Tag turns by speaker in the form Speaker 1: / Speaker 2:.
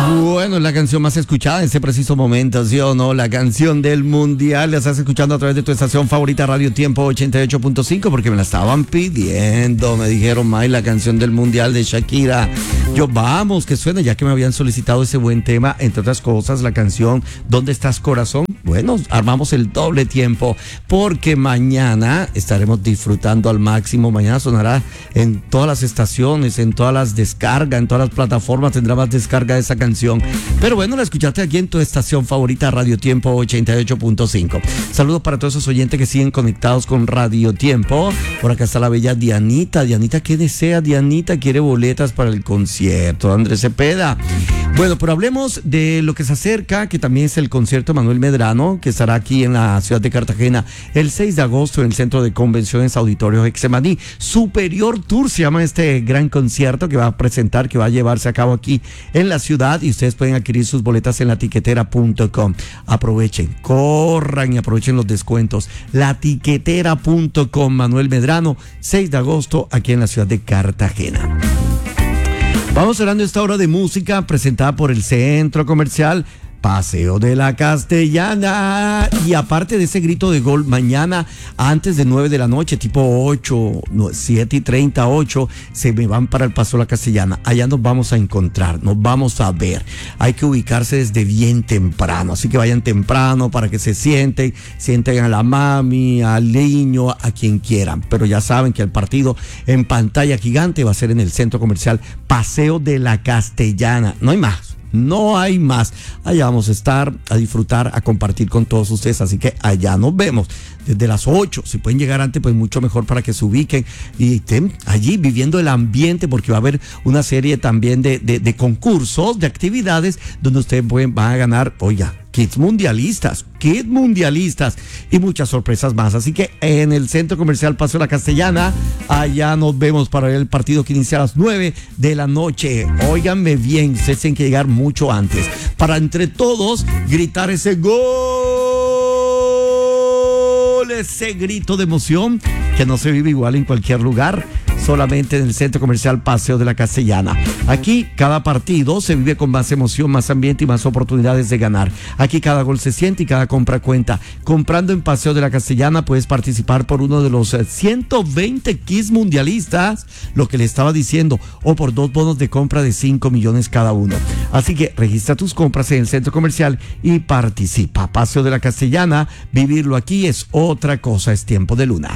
Speaker 1: Bueno, la canción más escuchada en ese preciso momento, ¿sí o no? La canción del mundial. La estás escuchando a través de tu estación favorita, Radio Tiempo 88.5, porque me la estaban pidiendo. Me dijeron, May, la canción del mundial de Shakira. Yo, vamos, que suene, ya que me habían solicitado ese buen tema. Entre otras cosas, la canción ¿Dónde estás, corazón? Bueno, armamos el doble tiempo, porque mañana estaremos disfrutando al máximo. Mañana sonará en todas las estaciones, en todas las descargas, en todas las plataformas tendrá más descarga de esa canción. Pero bueno, la escuchaste aquí en tu estación favorita, Radio Tiempo 88.5. Saludos para todos esos oyentes que siguen conectados con Radio Tiempo. Por acá está la bella Dianita. Dianita, ¿qué desea? Dianita quiere boletas para el concierto de Andrés Cepeda. Bueno, pero hablemos de lo que se acerca, que también es el concierto de Manuel Medrano, que estará aquí en la ciudad de Cartagena el 6 de agosto en el Centro de Convenciones Auditorio Hexemaní. Superior Tour se llama este gran concierto que va a presentar, que va a llevarse a cabo aquí en la ciudad, y ustedes pueden adquirir sus boletas en latiquetera.com. Aprovechen, corran y aprovechen los descuentos. Latiquetera.com. Manuel Medrano, 6 de agosto aquí en la ciudad de Cartagena. Vamos hablando de esta hora de música presentada por el Centro Comercial Paseo de la Castellana. Y aparte de ese grito de gol, mañana antes de 9 de la noche, tipo 8, 7:30, 8, se me van para el Paseo de la Castellana. Allá nos vamos a encontrar, nos vamos a ver. Hay que ubicarse desde bien temprano, así que vayan temprano para que se sienten a la mami, al niño, a quien quieran. Pero ya saben que el partido en pantalla gigante va a ser en el Centro Comercial Paseo de la Castellana. No hay más. No hay más. Allá vamos a estar, a disfrutar, a compartir con todos ustedes. Así que allá nos vemos desde las 8. Si pueden llegar antes, pues mucho mejor para que se ubiquen y estén allí viviendo el ambiente, porque va a haber una serie también de concursos, de actividades donde ustedes van a ganar, oiga, kits mundialistas y muchas sorpresas más. Así que en el Centro Comercial Paseo de la Castellana, allá nos vemos para ver el partido que inicia a las 9 de la noche. Óiganme bien, ustedes tienen que llegar mucho antes para entre todos gritar ese gol, ese grito de emoción que no se vive igual en cualquier lugar, solamente en el Centro Comercial Paseo de la Castellana. Aquí cada partido se vive con más emoción, más ambiente y más oportunidades de ganar. Aquí cada gol se siente y cada compra cuenta. Comprando en Paseo de la Castellana puedes participar por uno de los 120 kits mundialistas, lo que le estaba diciendo, o por 2 bonos de compra de 5 millones cada uno. Así que registra tus compras en el Centro Comercial y participa. Paseo de la Castellana, vivirlo aquí es otra cosa, es tiempo de luna.